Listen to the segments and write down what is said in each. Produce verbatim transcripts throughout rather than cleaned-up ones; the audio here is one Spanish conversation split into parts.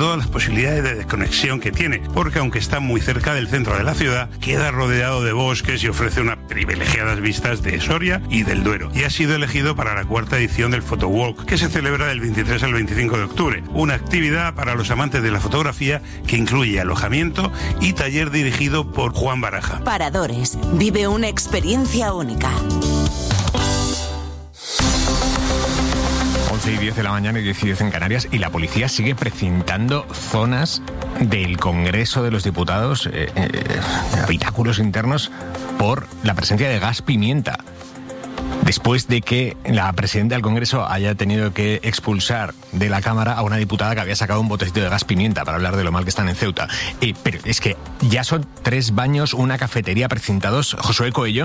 todas las posibilidades de desconexión que tiene, porque aunque está muy cerca del centro de la ciudad, queda rodeado de bosques y ofrece unas privilegiadas vistas de Soria y del Duero. Y ha sido elegido para la cuarta edición del Photowalk, que se celebra del veintitrés al veinticinco de octubre, una actividad para los amantes de la fotografía que incluye alojamiento y taller dirigido por Juan Baraja. Paradores, vive una experiencia única. once y diez de la mañana y diez y diez en Canarias, y la policía sigue precintando zonas del Congreso de los Diputados, eh, eh, habitáculos internos, por la presencia de gas pimienta. Después de que la presidenta del Congreso haya tenido que expulsar de la Cámara a una diputada que había sacado un botecito de gas pimienta para hablar de lo mal que están en Ceuta. Eh, pero es que ya son tres baños, una cafetería precintados. Josué Coello.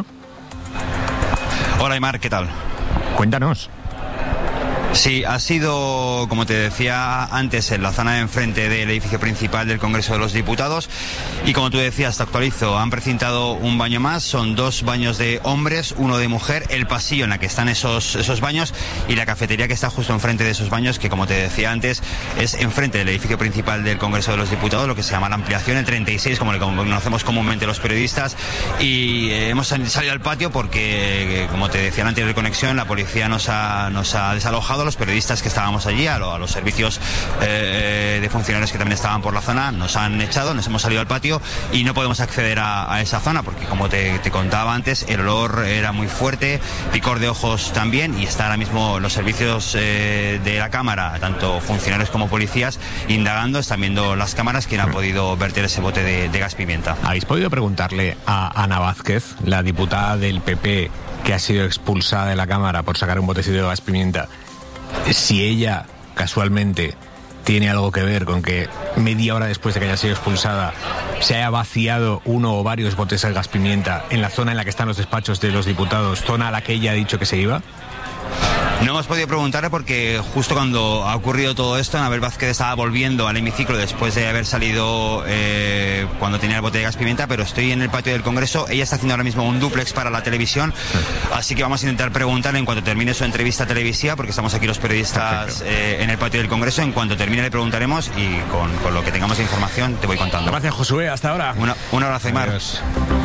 Hola, Aymar, ¿qué tal? Cuéntanos. Sí, ha sido, como te decía antes, en la zona de enfrente del edificio principal del Congreso de los Diputados, y como tú decías, te actualizo, han precintado un baño más, son dos baños de hombres, uno de mujer, el pasillo en la que están esos, esos baños y la cafetería que está justo enfrente de esos baños, que como te decía antes, es enfrente del edificio principal del Congreso de los Diputados, lo que se llama la ampliación, el treinta y seis, como le conocemos comúnmente los periodistas, y eh, hemos salido al patio porque, eh, como te decía antes de conexión, la policía nos ha, nos ha desalojado. Los periodistas que estábamos allí, a, lo, a los servicios eh, de funcionarios que también estaban por la zona, nos han echado, nos hemos salido al patio y no podemos acceder a, a esa zona porque, como te, te contaba antes, el olor era muy fuerte, picor de ojos también, y está ahora mismo los servicios eh, de la Cámara, tanto funcionarios como policías, indagando, están viendo las cámaras quién ha podido verter ese bote de, de gas pimienta. ¿Habéis podido preguntarle a Ana Vázquez, la diputada del P P que ha sido expulsada de la Cámara por sacar un botecito de gas pimienta, si ella casualmente tiene algo que ver con que media hora después de que haya sido expulsada se haya vaciado uno o varios botes de gas pimienta en la zona en la que están los despachos de los diputados, zona a la que ella ha dicho que se iba? No hemos podido preguntarle porque justo cuando ha ocurrido todo esto, Anabel Vázquez estaba volviendo al hemiciclo después de haber salido eh, cuando tenía el bote de gas pimienta, pero estoy en el patio del Congreso. Ella está haciendo ahora mismo un dúplex para la televisión, así que vamos a intentar preguntarle en cuanto termine su entrevista televisiva, porque estamos aquí los periodistas eh, en el patio del Congreso. En cuanto termine le preguntaremos y con, con lo que tengamos de información te voy contando. Gracias, Josué, hasta ahora. Una, un abrazo, Aymar. Adiós.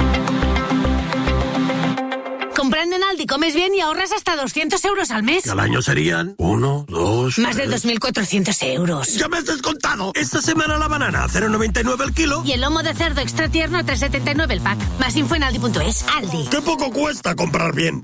Comprando en Aldi comes bien y ahorras hasta doscientos euros al mes. Al año serían uno, dos... Más de dos mil cuatrocientos euros. ¡Ya me has descontado! Esta semana la banana a cero coma noventa y nueve el kilo. Y el lomo de cerdo extra tierno a tres coma setenta y nueve el pack. Más info en aldi punto es. Aldi. ¡Qué poco cuesta comprar bien!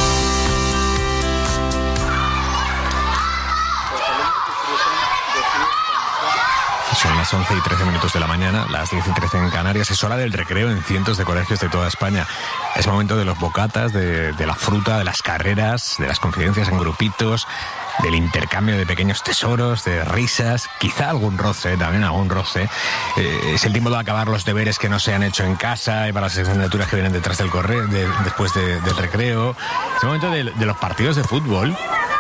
Son las once y trece minutos de la mañana, las diez y trece en Canarias. Es hora del recreo en cientos de colegios de toda España. Es momento de los bocatas, de, de la fruta, de las carreras, de las confidencias en grupitos, del intercambio de pequeños tesoros, de risas, quizá algún roce, también algún roce. Eh, es el tiempo de acabar los deberes que no se han hecho en casa y para las asignaturas que vienen detrás del correo, de, después de, del recreo. Es el momento de, de los partidos de fútbol.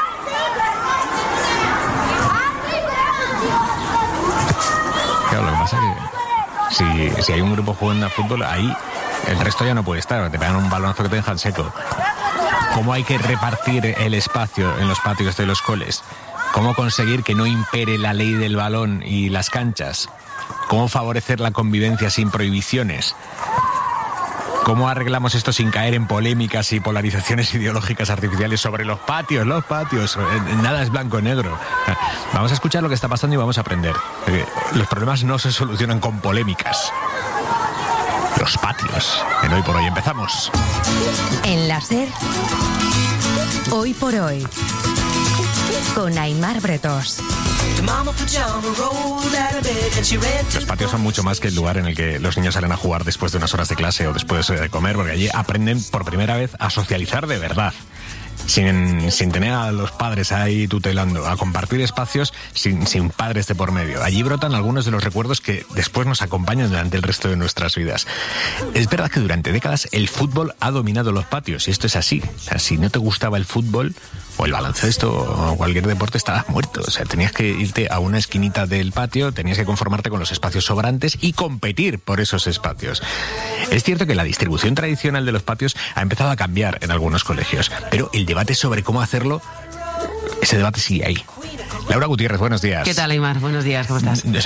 Claro, lo que pasa es que si, si hay un grupo jugando a fútbol, ahí el resto ya no puede estar, te pegan un balonazo que te dejan seco. ¿Cómo hay que repartir el espacio en los patios de los coles? ¿Cómo conseguir que no impere la ley del balón y las canchas? ¿Cómo favorecer la convivencia sin prohibiciones? ¿Cómo arreglamos esto sin caer en polémicas y polarizaciones ideológicas artificiales sobre los patios, los patios? Nada es blanco o negro. Vamos a escuchar lo que está pasando y vamos a aprender. Los problemas no se solucionan con polémicas. Los patios. En Hoy por Hoy empezamos. En la SER, Hoy por Hoy, con Aymar Bretos. Los patios son mucho más que el lugar en el que los niños salen a jugar después de unas horas de clase o después de comer, porque allí aprenden por primera vez a socializar de verdad. Sin, sin tener a los padres ahí tutelando, a compartir espacios sin, sin padres de por medio. Allí brotan algunos de los recuerdos que después nos acompañan durante el resto de nuestras vidas. Es verdad que durante décadas el fútbol ha dominado los patios, y esto es así. O sea, si no te gustaba el fútbol o el baloncesto o cualquier deporte, estabas muerto. O sea, tenías que irte a una esquinita del patio, tenías que conformarte con los espacios sobrantes y competir por esos espacios. Es cierto que la distribución tradicional de los patios ha empezado a cambiar en algunos colegios, pero el debate sobre cómo hacerlo, ese debate sigue ahí. Laura Gutiérrez, buenos días. ¿Qué tal, Aymar? Buenos días, ¿cómo estás?